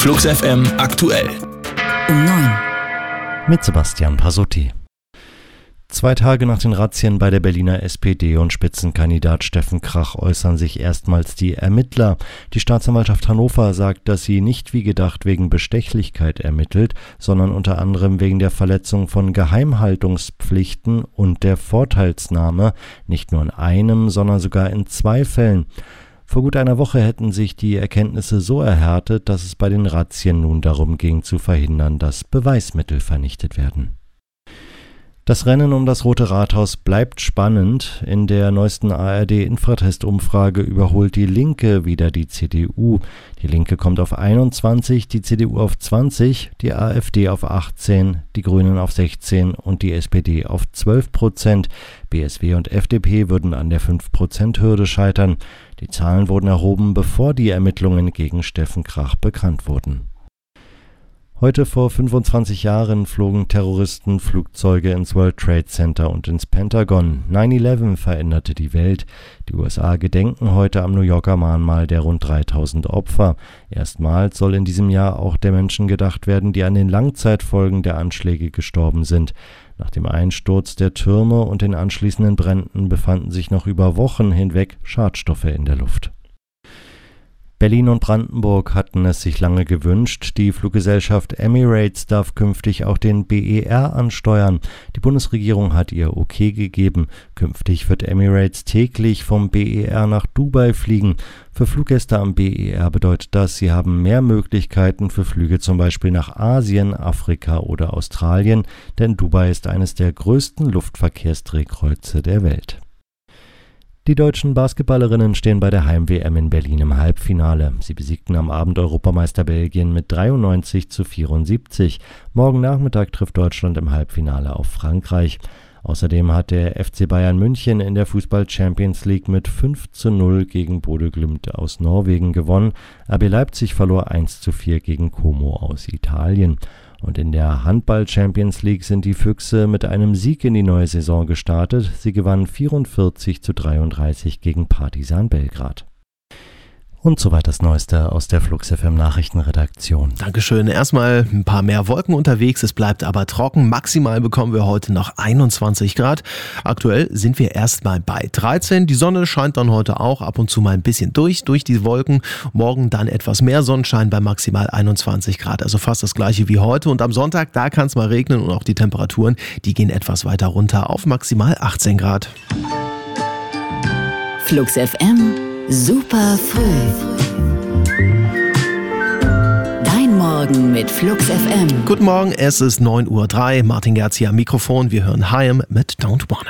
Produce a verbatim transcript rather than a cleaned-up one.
Flux F M aktuell. Um neun. Mit Sebastian Pasotti. Zwei Tage nach den Razzien bei der Berliner S P D und Spitzenkandidat Steffen Krach äußern sich erstmals die Ermittler. Die Staatsanwaltschaft Hannover sagt, dass sie nicht wie gedacht wegen Bestechlichkeit ermittelt, sondern unter anderem wegen der Verletzung von Geheimhaltungspflichten und der Vorteilsnahme, nicht nur in einem, sondern sogar in zwei Fällen. Vor gut einer Woche hätten sich die Erkenntnisse so erhärtet, dass es bei den Razzien nun darum ging, zu verhindern, dass Beweismittel vernichtet werden. Das Rennen um das Rote Rathaus bleibt spannend. In der neuesten A R D-Infratest-Umfrage überholt die Linke wieder die C D U. Die Linke kommt auf einundzwanzig, die C D U auf zwanzig, die AfD auf achtzehn, die Grünen auf sechzehn und die S P D auf zwölf Prozent. B S W und F D P würden an der fünf Prozent Hürde scheitern. Die Zahlen wurden erhoben, bevor die Ermittlungen gegen Steffen Krach bekannt wurden. Heute vor fünfundzwanzig Jahren flogen Terroristen Flugzeuge ins World Trade Center und ins Pentagon. neun elf veränderte die Welt. Die U S A gedenken heute am New Yorker Mahnmal der rund dreitausend Opfer. Erstmals soll in diesem Jahr auch der Menschen gedacht werden, die an den Langzeitfolgen der Anschläge gestorben sind. Nach dem Einsturz der Türme und den anschließenden Bränden befanden sich noch über Wochen hinweg Schadstoffe in der Luft. Berlin und Brandenburg hatten es sich lange gewünscht. Die Fluggesellschaft Emirates darf künftig auch den B E R ansteuern. Die Bundesregierung hat ihr Okay gegeben. Künftig wird Emirates täglich vom B E R nach Dubai fliegen. Für Fluggäste am B E R bedeutet das, sie haben mehr Möglichkeiten für Flüge zum Beispiel nach Asien, Afrika oder Australien, denn Dubai ist eines der größten Luftverkehrsdrehkreuze der Welt. Die deutschen Basketballerinnen stehen bei der Heim-W M in Berlin im Halbfinale. Sie besiegten am Abend Europameister Belgien mit dreiundneunzig zu vierundsiebzig. Morgen Nachmittag trifft Deutschland im Halbfinale auf Frankreich. Außerdem hat der F C Bayern München in der Fußball-Champions League mit fünf zu null gegen Bodø Glimt aus Norwegen gewonnen. R B Leipzig verlor eins zu vier gegen Como aus Italien. Und in der Handball-Champions League sind die Füchse mit einem Sieg in die neue Saison gestartet. Sie gewannen vierundvierzig zu dreiunddreißig gegen Partizan Belgrad. Und soweit das Neueste aus der Flux F M Nachrichtenredaktion. Dankeschön. Erstmal ein paar mehr Wolken unterwegs, es bleibt aber trocken. Maximal bekommen wir heute noch einundzwanzig Grad. Aktuell sind wir erstmal bei dreizehn. Die Sonne scheint dann heute auch ab und zu mal ein bisschen durch, durch die Wolken. Morgen dann etwas mehr Sonnenschein bei maximal einundzwanzig Grad. Also fast das gleiche wie heute. Und am Sonntag, da kann es mal regnen und auch die Temperaturen, die gehen etwas weiter runter auf maximal achtzehn Grad. Flux F M. Super früh. Dein Morgen mit Flux F M. Guten Morgen, es ist neun Uhr drei. Martin Gerz hier am Mikrofon. Wir hören Haim mit Don't Wanna.